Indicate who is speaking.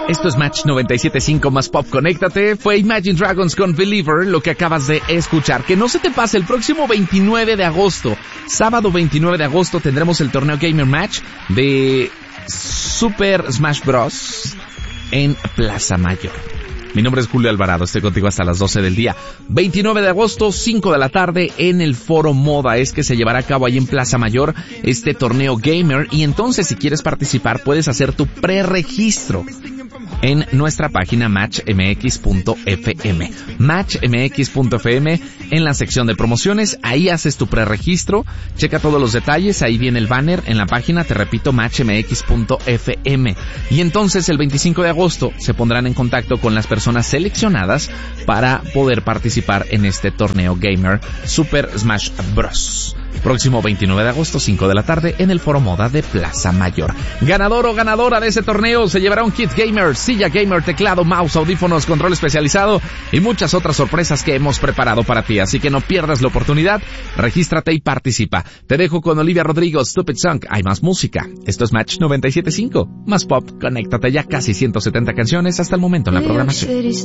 Speaker 1: Esto es Match 97.5 más Pop. Conéctate. Fue Imagine Dragons con Believer, lo que acabas de escuchar. Que no se te pase, el próximo 29 de agosto, sábado 29 de agosto, tendremos el torneo Gamer Match de Super Smash Bros. En Plaza Mayor. Mi nombre es Julio Alvarado, estoy contigo hasta las 12 del día. 29 de agosto, 5 de la tarde, en el Foro Moda es que se llevará a cabo ahí en Plaza Mayor este torneo gamer. Y entonces, si quieres participar, puedes hacer tu preregistro en nuestra página matchmx.fm. Matchmx.fm, en la sección de promociones, ahí haces tu preregistro, checa todos los detalles, ahí viene el banner en la página, te repito, matchmx.fm. Y entonces el 25 de agosto se pondrán en contacto con las personas seleccionadas para poder participar en este torneo gamer Super Smash Bros. Próximo 29 de agosto, 5 de la tarde, en el Foro Moda de Plaza Mayor. Ganador o ganadora de ese torneo se llevará un kit gamer, silla gamer, teclado, mouse, audífonos, control especializado y muchas otras sorpresas que hemos preparado para ti. Así que no pierdas la oportunidad, regístrate y participa. Te dejo con Olivia Rodrigo, Stupid Song. Hay más música. Esto es Match 97.5, más Pop. Conéctate, ya casi 170 canciones hasta el momento en la programación.